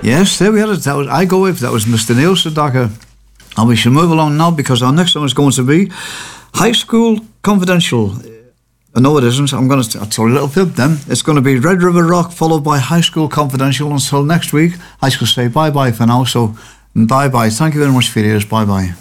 Yes, there we had it. I go with. That was Mr. Nielsen Dagger. And we should move along now because our next song is going to be High School Confidential. No, it isn't. I'm going to tell you a little fib then. It's going to be Red River Rock followed by High School Confidential. Until next week, I shall say bye-bye for now. So, bye-bye. Thank you very much for your ears. Bye-bye.